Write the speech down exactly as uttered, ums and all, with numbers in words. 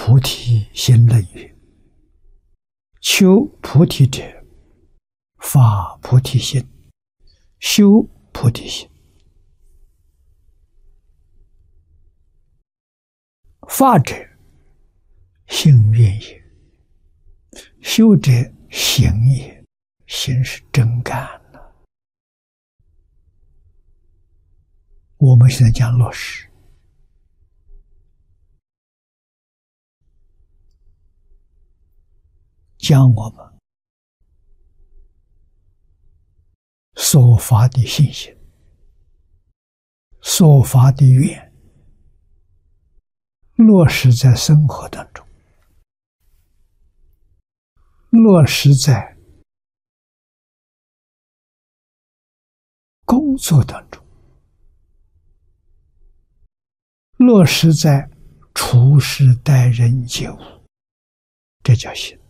菩提心论曰：求菩提者，发菩提心，修菩提心。发者，行愿也；修者，行也。行是真干了。我们现在讲落实，将我们所发的信心、所发的愿落实在生活当中，落实在工作当中，落实在处事待人接物，这叫行。